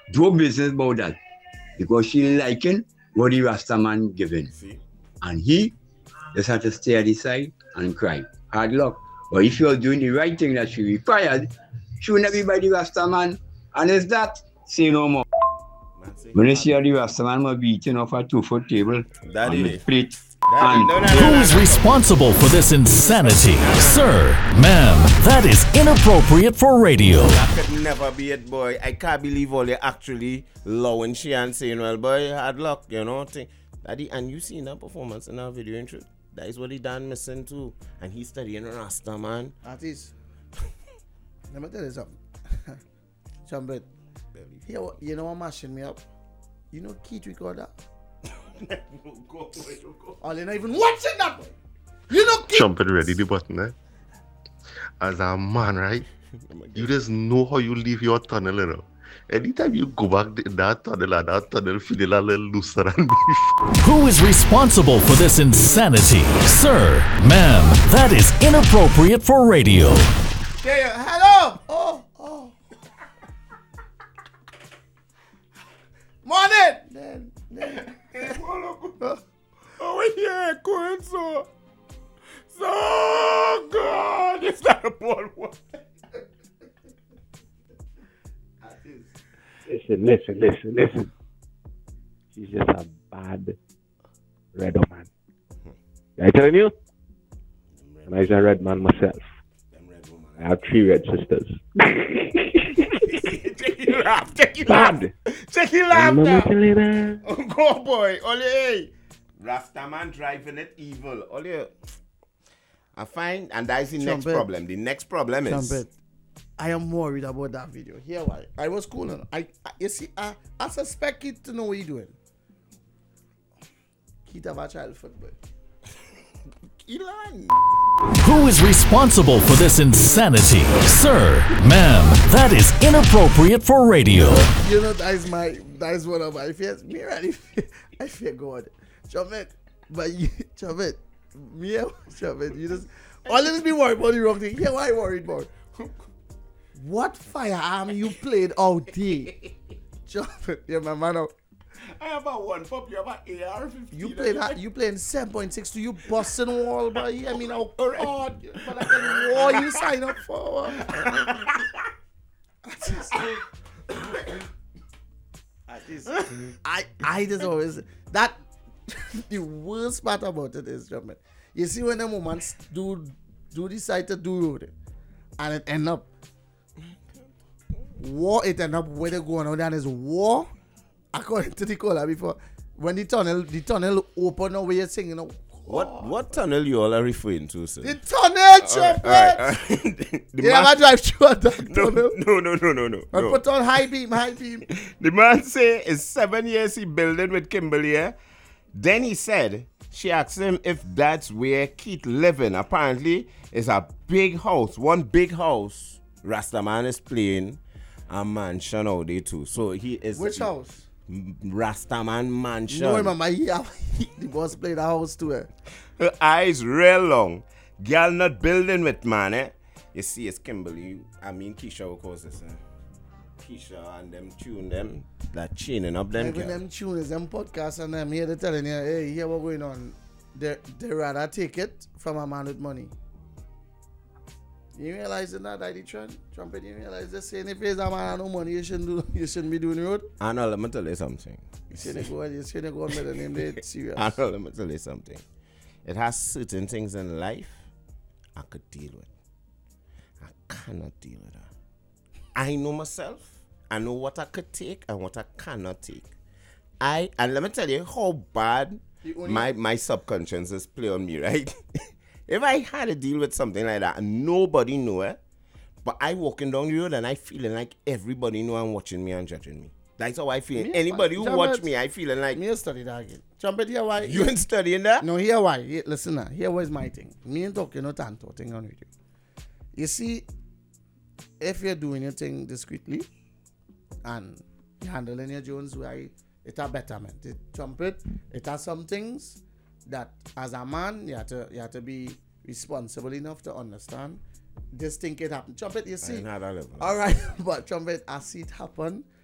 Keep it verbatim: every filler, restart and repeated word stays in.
do business about that. Because she liking what the Rastaman giving. See? And he just had to stay at his side and cry. Hard luck. But if you're doing the right thing that she required, she will not be by the Rastaman. And it's that, say no more. When you see how the Rastaman will be eating off a two-foot table Daddy. on the plate. Daddy, And no, no, no, Who no, is no. responsible for this insanity? Sir, ma'am, that is inappropriate for radio. That could never be it, boy. I can't believe all they actually lowing she and saying, well, boy, hard luck, you know. Thing. Daddy, and you seen that performance in our video intro? That is what he done missing too. And he's studying Rasta, man. Artist, let me tell you something. Chambet, here, you know what mashing me up? You know Keith Recorder? Go, boy, go. Oh, they're not even watching that, boy. You know Keith. Jumping ready the button, eh? As a man, right? You just know how you leave your tunnel, you know. Anytime you go back in that tunnel and that tunnel feel a little looser and before. Who is responsible for this insanity? Sir, ma'am, that is inappropriate for radio. Yeah, yeah. Hello. Oh, oh. Morning. Then, then. Oh, yeah, going so. So good. It's not a ball one. Listen, listen, listen, listen. She's just a bad red man. I telling you? And I'm a red man myself. I have three red sisters. Check your laugh, check your laugh. Bad. Check your laugh now. Mama, Oh, go, boy. Ole. Rastaman driving it evil. Ole. I find, and that's the next Trumpet. problem. The next problem is. Trumpet. I am worried about that video. Here why? I was cool. On. I, I you see, I, I suspect Keith to know what he's doing. Keith have a child foot, but Elon. Who is responsible for this insanity? Sir, ma'am, that is inappropriate for radio. you know that is my that is one of my fears. Me really, I fear God. Trumpet, but you, Trumpet, me, Trumpet, you just always be worried about the wrong thing. Here why I worried about? What firearm you played out there? Trumpet, yeah, my man. I have a one pop, you have an A R fifteen. You playing that? You playing seven point six to you busting wall, boy. I mean, how hard, but I can war you sign up for. I I just always that the worst part about it is, German. You see when the moments do do decide to do road, and it end up war. It end up where they going on, and is war. According to the caller before, when the tunnel the tunnel open now, where you're saying, you know, What what tunnel you all are referring to, sir? the tunnel, Trumpet. All right, all right. The You man- ever drive through a dark no, tunnel? no, no, no, no, no. And no. put on high beam, high beam. The man say it's seven years he building with Kimberly. Eh? Then he said she asked him if that's where Keith living. Apparently, it's a big house, one big house. Rastaman is playing a mansion out there too. So he is Which house? Rastaman mansion. No, remember, he, he, the boss played the house too. Eh? Her eyes real long. Girl not building with man, eh? You see, it's Kimberly. I mean, Keisha, of course, this, eh? Keisha and them tune them, that chaining up them. Even girl. them tunes, them podcasts, and them here, they're telling you, hey, here what going on. They they rather take it from a man with money. You realize that that the trend? Trumpet, you realize they're saying if there's a man and no money, you shouldn't do, you shouldn't be doing the road. I know, let me tell you something. You shouldn't go, you shouldn't go and make the name dead serious. I know, let me tell you something. It has certain things in life I could deal with. I cannot deal with that. I know myself. I know what I could take and what I cannot take. I and let me tell you how bad my, my subconscious is play on me, right? If I had to deal with something like that and nobody knew it, but I walking down the road and I feeling like everybody know I'm watching me and judging me. That's how I feel. Me, Anybody who Trumpet, watch me, I feeling like Me study that again. Trumpet, here why? you ain't studying that. No, here why? Here, listen now. Here was my thing. Me and talking no tanto thing on with you. You see, if you're doing your thing discreetly and you're handling your Jones way, it's a betterment. It trumpet. It has some things that as a man you have to you have to be responsible enough to understand this thing can happen. Trumpet, you see. ain't had that level. All right, but trumpet, I see it happen